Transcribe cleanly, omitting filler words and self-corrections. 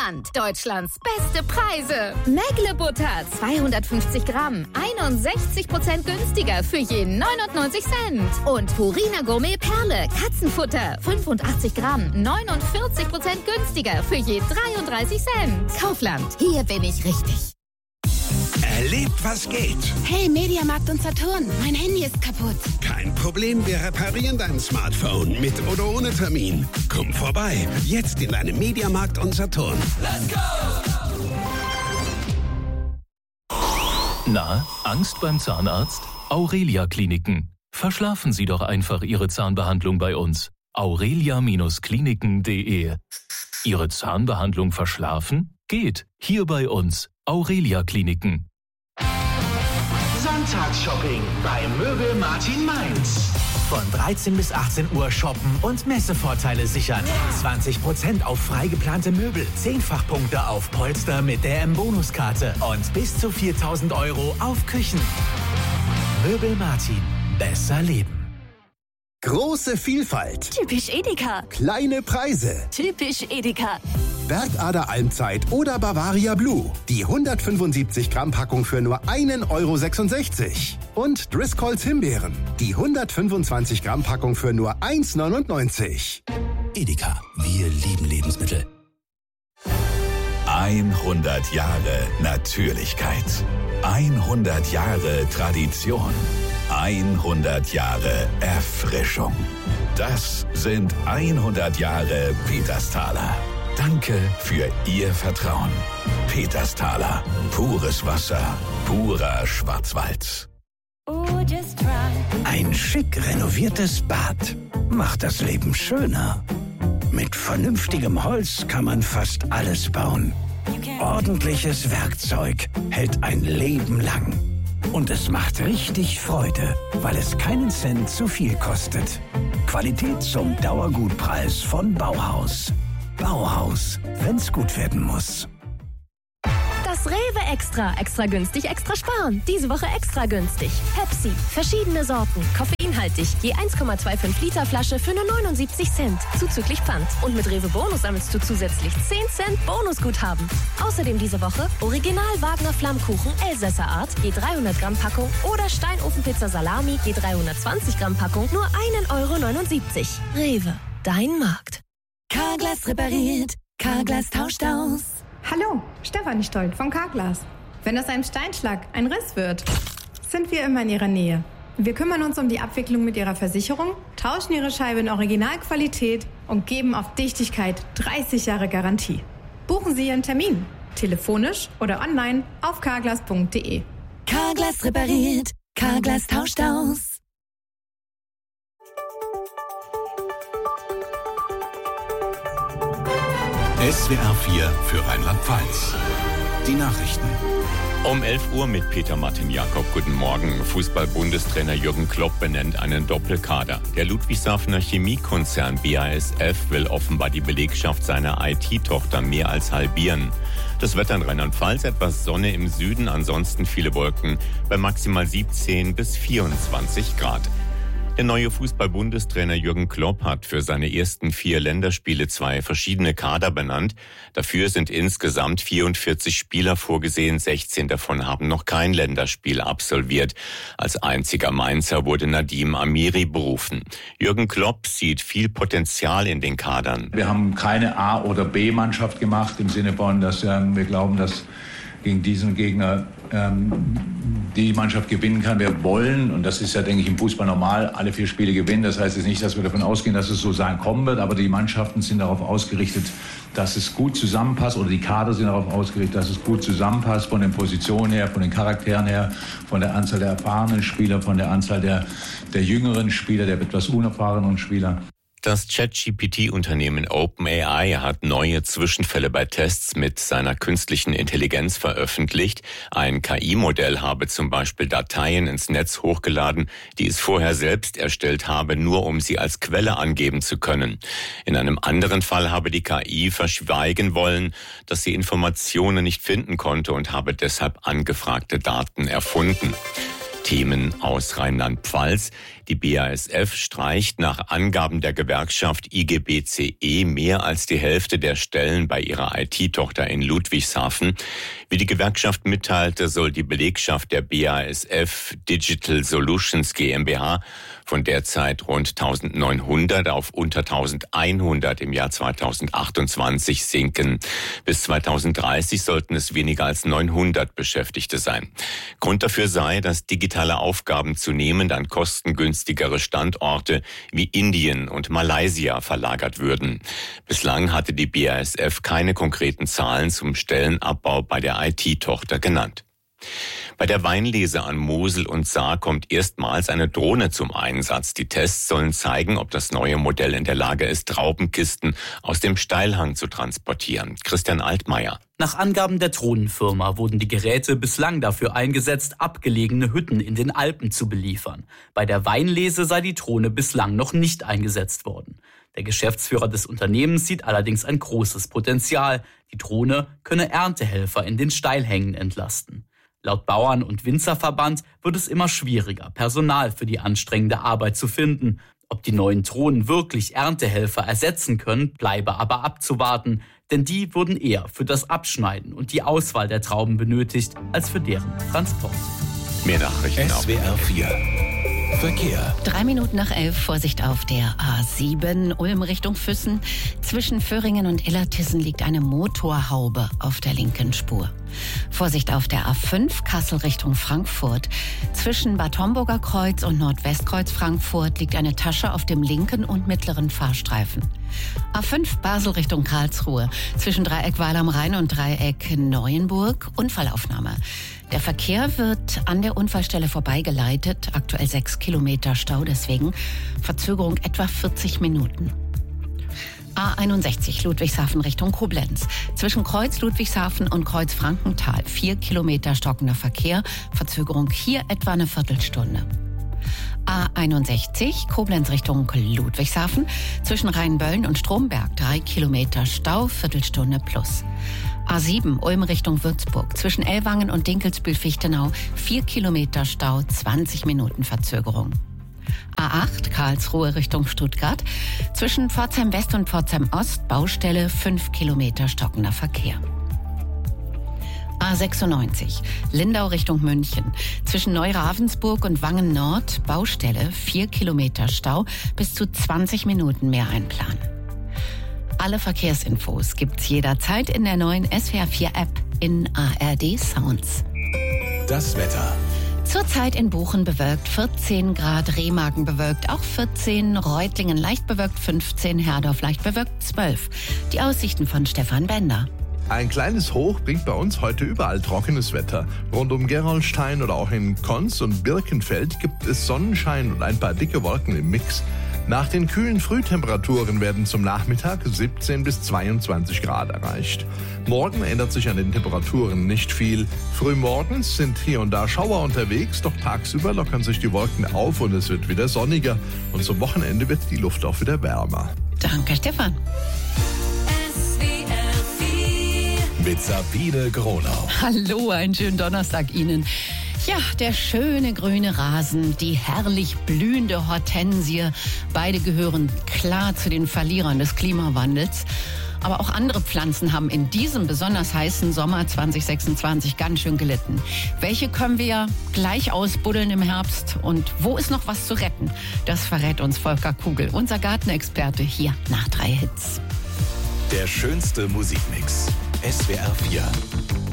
Land. Deutschlands beste Preise. Mägle Butter 250 Gramm, 61% günstiger für je 99 Cent. Und Purina Gourmet Perle Katzenfutter 85 Gramm, 49% günstiger für je 33 Cent. Kaufland, hier bin ich richtig. Erlebt, was geht. Hey, Mediamarkt und Saturn, mein Handy ist kaputt. Kein Problem, wir reparieren dein Smartphone mit oder ohne Termin. Komm vorbei, jetzt in deinem Mediamarkt und Saturn. Let's go! Na, Angst beim Zahnarzt? Aurelia Kliniken. Verschlafen Sie doch einfach Ihre Zahnbehandlung bei uns. aurelia-kliniken.de. Ihre Zahnbehandlung verschlafen? Geht. Hier bei uns. Aurelia Kliniken. Sonntagsshopping bei Möbel Martin Mainz. Von 13 bis 18 Uhr shoppen und Messevorteile sichern. 20% auf frei geplante Möbel, 10-fach-Punkte auf Polster mit der M-Bonuskarte und bis zu 4.000 € auf Küchen. Möbel Martin. Besser leben. Große Vielfalt. Typisch Edeka. Kleine Preise. Typisch Edeka. Bergader Almzeit oder Bavaria Blue. Die 175 Gramm Packung für nur 1,66 €. Und Driscolls Himbeeren. Die 125 Gramm Packung für nur 1,99 €. Edeka. Wir lieben Lebensmittel. 100 Jahre Natürlichkeit. 100 Jahre Tradition. 100 Jahre Erfrischung. Das sind 100 Jahre Petersthaler. Danke für Ihr Vertrauen. Petersthaler. Pures Wasser. Purer Schwarzwald. Ein schick renoviertes Bad macht das Leben schöner. Mit vernünftigem Holz kann man fast alles bauen. Ordentliches Werkzeug hält ein Leben lang. Und es macht richtig Freude, weil es keinen Cent zu viel kostet. Qualität zum Dauergutpreis von Bauhaus. Bauhaus, wenn's gut werden muss. Das Rewe Extra. Extra günstig, extra sparen. Diese Woche extra günstig. Pepsi. Verschiedene Sorten. Koffeinhaltig. Je 1,25 Liter Flasche für nur 79 Cent. Zuzüglich Pfand. Und mit Rewe Bonus sammelst du zusätzlich 10 Cent Bonusguthaben. Außerdem diese Woche Original Wagner Flammkuchen Elsässer Art. Je 300 Gramm Packung. Oder Steinofenpizza Salami. Je 320 Gramm Packung. Nur 1,79 €. Rewe. Dein Markt. Carglass repariert. Carglass tauscht aus. Hallo, Stefanie Stolt von Carglass. Wenn aus einem Steinschlag ein Riss wird, sind wir immer in Ihrer Nähe. Wir kümmern uns um die Abwicklung mit Ihrer Versicherung, tauschen Ihre Scheibe in Originalqualität und geben auf Dichtigkeit 30 Jahre Garantie. Buchen Sie Ihren Termin, telefonisch oder online auf carglass.de. Carglass repariert. Carglass tauscht aus. SWR 4 für Rheinland-Pfalz. Die Nachrichten. Um 11 Uhr mit Peter Martin Jakob. Guten Morgen. Fußball-Bundestrainer Jürgen Klopp benennt einen Doppelkader. Der Ludwigshafener Chemiekonzern BASF will offenbar die Belegschaft seiner IT-Tochter mehr als halbieren. Das Wetter in Rheinland-Pfalz, etwas Sonne im Süden, ansonsten viele Wolken bei maximal 17 bis 24 Grad. Der neue Fußball-Bundestrainer Jürgen Klopp hat für seine ersten 4 Länderspiele 2 verschiedene Kader benannt. Dafür sind insgesamt 44 Spieler vorgesehen, 16 davon haben noch kein Länderspiel absolviert. Als einziger Mainzer wurde Nadim Amiri berufen. Jürgen Klopp sieht viel Potenzial in den Kadern. Wir haben keine A- oder B-Mannschaft gemacht, im Sinne von, dass wir glauben, dass gegen diesen Gegner die Mannschaft gewinnen kann. Wir wollen, und das ist ja, denke ich, im Fußball normal, alle 4 Spiele gewinnen. Das heißt jetzt nicht, dass wir davon ausgehen, dass es so sein kommen wird, aber die Mannschaften sind darauf ausgerichtet, dass es gut zusammenpasst, oder die Kader sind darauf ausgerichtet, dass es gut zusammenpasst, von den Positionen her, von den Charakteren her, von der Anzahl der erfahrenen Spieler, von der Anzahl der jüngeren Spieler, der etwas unerfahrenen Spieler. Das ChatGPT-Unternehmen OpenAI hat neue Zwischenfälle bei Tests mit seiner künstlichen Intelligenz veröffentlicht. Ein KI-Modell habe zum Beispiel Dateien ins Netz hochgeladen, die es vorher selbst erstellt habe, nur um sie als Quelle angeben zu können. In einem anderen Fall habe die KI verschweigen wollen, dass sie Informationen nicht finden konnte und habe deshalb angefragte Daten erfunden. Themen aus Rheinland-Pfalz. Die BASF streicht nach Angaben der Gewerkschaft IG-BCE mehr als die Hälfte der Stellen bei ihrer IT-Tochter in Ludwigshafen. Wie die Gewerkschaft mitteilte, soll die Belegschaft der BASF Digital Solutions GmbH von derzeit rund 1900 auf unter 1100 im Jahr 2028 sinken. Bis 2030 sollten es weniger als 900 Beschäftigte sein. Grund dafür sei, dass digitale Aufgaben zunehmend an kostengünstigere Standorte wie Indien und Malaysia verlagert würden. Bislang hatte die BASF keine konkreten Zahlen zum Stellenabbau bei der IT-Tochter genannt. Bei der Weinlese an Mosel und Saar kommt erstmals eine Drohne zum Einsatz. Die Tests sollen zeigen, ob das neue Modell in der Lage ist, Traubenkisten aus dem Steilhang zu transportieren. Christian Altmaier. Nach Angaben der Drohnenfirma wurden die Geräte bislang dafür eingesetzt, abgelegene Hütten in den Alpen zu beliefern. Bei der Weinlese sei die Drohne bislang noch nicht eingesetzt worden. Der Geschäftsführer des Unternehmens sieht allerdings ein großes Potenzial. Die Drohne könne Erntehelfer in den Steilhängen entlasten. Laut Bauern- und Winzerverband wird es immer schwieriger, Personal für die anstrengende Arbeit zu finden. Ob die neuen Drohnen wirklich Erntehelfer ersetzen können, bleibe aber abzuwarten. Denn die wurden eher für das Abschneiden und die Auswahl der Trauben benötigt, als für deren Transport. Mehr Nachrichten auf SWR 4. Verkehr. 3 Minuten nach 11, Vorsicht auf der A7, Ulm Richtung Füssen. Zwischen Föhringen und Illertissen liegt eine Motorhaube auf der linken Spur. Vorsicht auf der A5, Kassel Richtung Frankfurt. Zwischen Bad Homburger Kreuz und Nordwestkreuz Frankfurt liegt eine Tasche auf dem linken und mittleren Fahrstreifen. A5 Basel Richtung Karlsruhe. Zwischen Dreieck Weil am Rhein und Dreieck Neuenburg. Unfallaufnahme. Der Verkehr wird an der Unfallstelle vorbeigeleitet. Aktuell 6 Kilometer Stau, deswegen Verzögerung etwa 40 Minuten. A61 Ludwigshafen Richtung Koblenz. Zwischen Kreuz Ludwigshafen und Kreuz Frankenthal 4 Kilometer stockender Verkehr. Verzögerung hier etwa eine Viertelstunde. A61 Koblenz Richtung Ludwigshafen. Zwischen Rheinböllen und Stromberg 3 Kilometer Stau, Viertelstunde plus. A7 Ulm Richtung Würzburg. Zwischen Ellwangen und Dinkelsbühl-Fichtenau 4 Kilometer Stau, 20 Minuten Verzögerung. A8 Karlsruhe Richtung Stuttgart. Zwischen Pforzheim West und Pforzheim Ost Baustelle 5 Kilometer stockender Verkehr. A96 Lindau Richtung München. Zwischen Neuravensburg und Wangen Nord Baustelle 4 Kilometer Stau, bis zu 20 Minuten mehr einplanen. Alle Verkehrsinfos gibt's jederzeit in der neuen SWR 4 App in ARD Sounds. Das Wetter. Zurzeit in Buchen bewölkt 14 Grad, Remagen bewölkt auch 14, Reutlingen leicht bewölkt 15, Herdorf leicht bewölkt 12. Die Aussichten von Stefan Bender. Ein kleines Hoch bringt bei uns heute überall trockenes Wetter. Rund um Gerolstein oder auch in Konz und Birkenfeld gibt es Sonnenschein und ein paar dicke Wolken im Mix. Nach den kühlen Frühtemperaturen werden zum Nachmittag 17 bis 22 Grad erreicht. Morgen ändert sich an den Temperaturen nicht viel. Frühmorgens sind hier und da Schauer unterwegs, doch tagsüber lockern sich die Wolken auf und es wird wieder sonniger. Und zum Wochenende wird die Luft auch wieder wärmer. Danke, Stefan. Mit Sabine Gronau. Hallo, einen schönen Donnerstag Ihnen. Ja, der schöne grüne Rasen, die herrlich blühende Hortensie. Beide gehören klar zu den Verlierern des Klimawandels. Aber auch andere Pflanzen haben in diesem besonders heißen Sommer 2026 ganz schön gelitten. Welche können wir gleich ausbuddeln im Herbst? Und wo ist noch was zu retten? Das verrät uns Volker Kugel, unser Gartenexperte, hier nach 3 Hits. Der schönste Musikmix. SWR 4.